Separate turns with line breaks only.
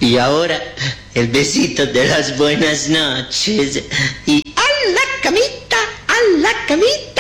Y ahora, el besito de las buenas noches. Y a la camita, a la camita.